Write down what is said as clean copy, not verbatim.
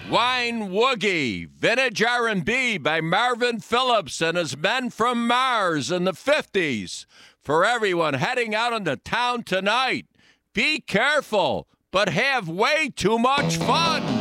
Wine Woogie, Vintage R&B by Marvin Phillips and his Men from Mars in the 50s. For everyone heading out into town tonight, be careful, but have way too much fun.